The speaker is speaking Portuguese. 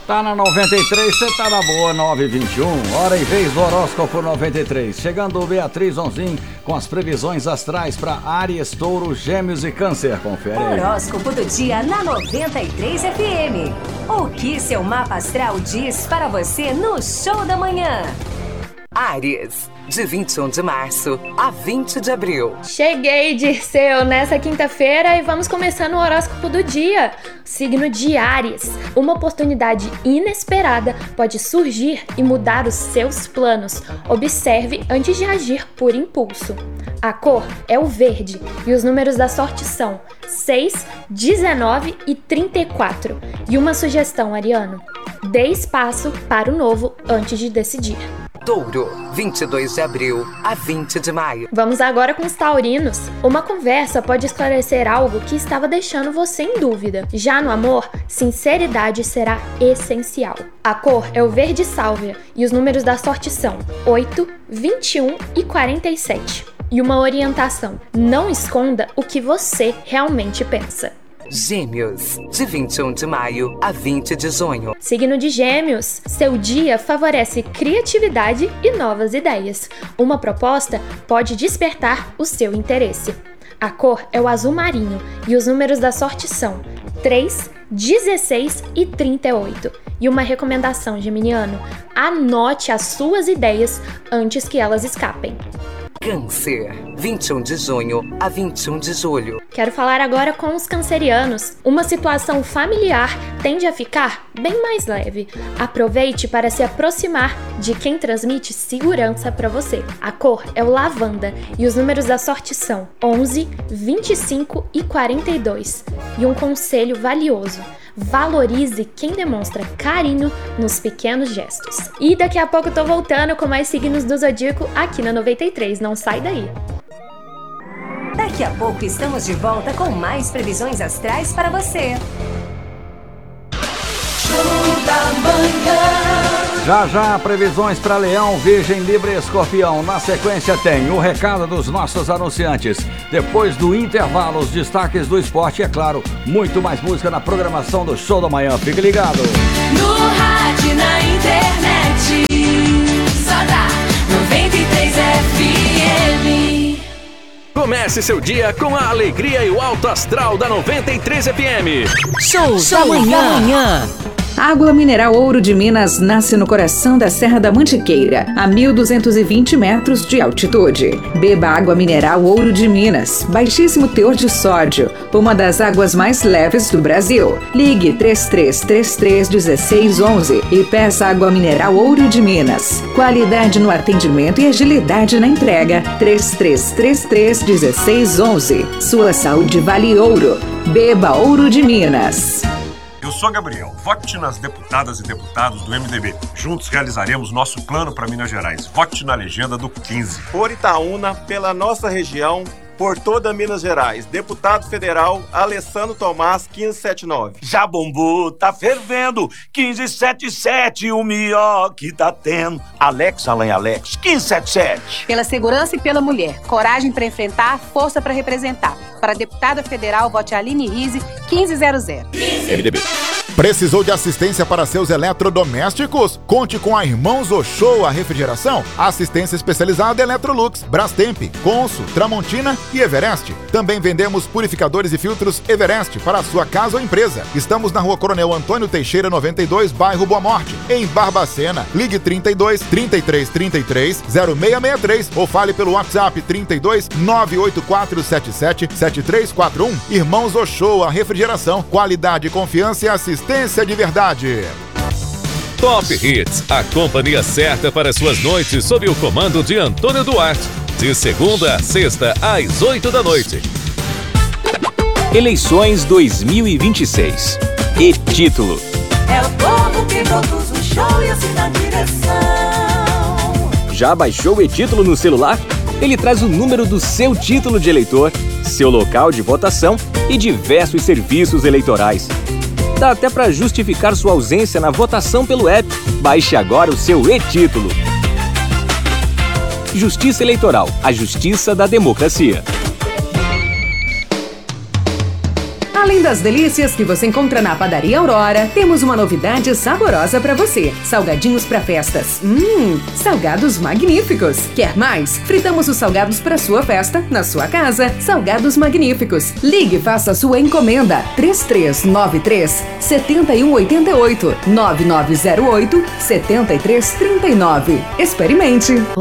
Tá na 93, você tá na boa, 9h21. Hora e vez do horóscopo 93. Chegando o Beatriz Onzin com as previsões astrais para Áries, Touro, Gêmeos e Câncer. Confere aí. Horóscopo do dia na 93 FM. O que seu mapa astral diz para você no Show da Manhã? Áries, de 21 de março a 20 de abril. Cheguei, Dirceu, nessa quinta-feira e vamos começando o horóscopo do dia. Signo de Áries. Uma oportunidade inesperada pode surgir e mudar os seus planos. Observe antes de agir por impulso. A cor é o verde e os números da sorte são 6, 19 e 34. E uma sugestão, Ariano: dê espaço para o novo antes de decidir. Touro, 22 de abril a 20 de maio. Vamos agora com os taurinos. Uma conversa pode esclarecer algo que estava deixando você em dúvida. Já no amor, sinceridade será essencial. A cor é o verde sálvia e os números da sorte são 8, 21 e 47. E uma orientação: não esconda o que você realmente pensa. Gêmeos, de 21 de maio a 20 de junho. Signo de Gêmeos. Seu dia favorece criatividade e novas ideias. Uma proposta pode despertar o seu interesse. A cor é o azul marinho e os números da sorte são 3, 16 e 38. E uma recomendação, geminiano: anote as suas ideias antes que elas escapem. Câncer, 21 de junho a 21 de julho. Quero falar agora com os cancerianos. Uma situação familiar tende a ficar bem mais leve. Aproveite para se aproximar de quem transmite segurança para você. A cor é o lavanda e os números da sorte são 11, 25 e 42. E um conselho valioso: valorize quem demonstra carinho nos pequenos gestos. E daqui a pouco eu tô voltando com mais signos do Zodíaco aqui na 93. Não sai daí. Daqui a pouco estamos de volta com mais previsões astrais para você. Show da Manhã. Já, previsões para Leão, Virgem, Libra e Escorpião. Na sequência tem o recado dos nossos anunciantes. Depois do intervalo, os destaques do esporte e, é claro, muito mais música na programação do Show da Manhã. Fique ligado. No rádio, na internet, só dá 93 FM. Comece seu dia com a alegria e o alto astral da 93 FM. Show da Manhã. Água mineral Ouro de Minas nasce no coração da Serra da Mantiqueira, a 1.220 metros de altitude. Beba água mineral Ouro de Minas, baixíssimo teor de sódio, uma das águas mais leves do Brasil. Ligue 3333-1611 e peça água mineral Ouro de Minas. Qualidade no atendimento e agilidade na entrega. 3333-1611. Sua saúde vale ouro. Beba Ouro de Minas. Eu sou Gabriel, vote nas deputadas e deputados do MDB. Juntos realizaremos nosso plano para Minas Gerais. Vote na legenda do 15. Por Itaúna, pela nossa região, por toda Minas Gerais. Deputado Federal Alessandro Tomás, 1579. Já bombou, tá fervendo, 1577, o melhor que tá tendo. Alex, Alain Alex, 1577. Pela segurança e pela mulher, coragem para enfrentar, força para representar. Para deputada federal, vote Aline Rize, 1500. MDB. Precisou de assistência para seus eletrodomésticos? Conte com a Irmãos Ochoa a Refrigeração, assistência especializada Electrolux, Brastemp, Consul, Tramontina e Everest. Também vendemos purificadores e filtros Everest para a sua casa ou empresa. Estamos na Rua Coronel Antônio Teixeira, 92, bairro Boa Morte, em Barbacena. Ligue 32 33 33 0663 ou fale pelo WhatsApp 32 98477 7341. Irmãos Ochoa Refrigeração, qualidade, confiança e assistência de verdade. Top Hits, a companhia certa para suas noites sob o comando de Antônio Duarte. De segunda a sexta, às 8 da noite. Eleições 2026. E título: É o povo que produz o show e assim na direção. Já baixou o e-título no celular? Ele traz o número do seu título de eleitor, seu local de votação e diversos serviços eleitorais. Dá até para justificar sua ausência na votação pelo app. Baixe agora o seu e-título. Justiça Eleitoral, a justiça da democracia. Além das delícias que você encontra na Padaria Aurora, temos uma novidade saborosa para você. Salgadinhos para festas. Salgados magníficos. Quer mais? Fritamos os salgados para sua festa, na sua casa. Salgados magníficos. Ligue e faça sua encomenda. 3393-7188. 9908-7339. Experimente.